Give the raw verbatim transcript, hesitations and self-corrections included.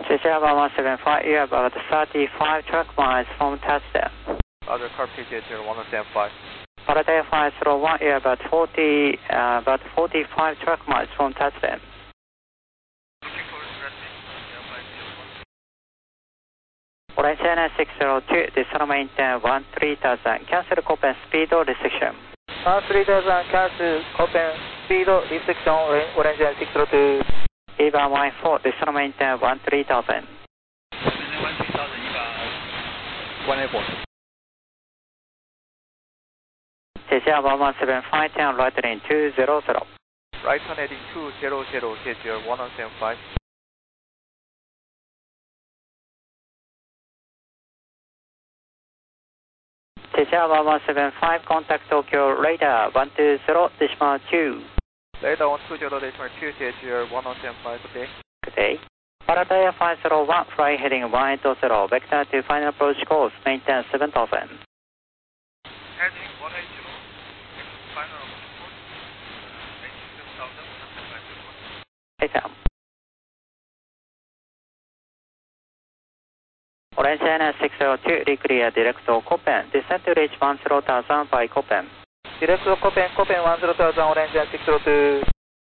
Cesar one seven five, you are about thirty-five track miles from touchdown. Other car P J zero one seven five. Paraday five zero one, you are about forty, uh, about forty-five track miles from touchdown. Orange N six zero two, descend maintain one three thousand, cancel Copen speed restriction. one three thousand, cancel Copen speed restriction, Orange N six zero two. Eva one four, descend maintain one three thousand. one three thousand, Eva one eight four. Cesar one one seven five, turn right heading two zero zero. Right turn heading two zero zero, Cesar one one seven five. Cesar one one seven five, contact Tokyo radar one two zero, decimal two. Radar one two zero, decimal two, Cesar one one seven five, good day. Good day. Paradise five zero one, fly heading one eight zero, vector to final approach course, maintain seven thousand. Heading one eight zero, final approach course, maintain seven thousand, Affirm. Orange N six zero two, reclear direct to Copen, descend to reach one zero thousand by Copen. Direct to Copen, Copen one zero thousand, Orange N six zero two.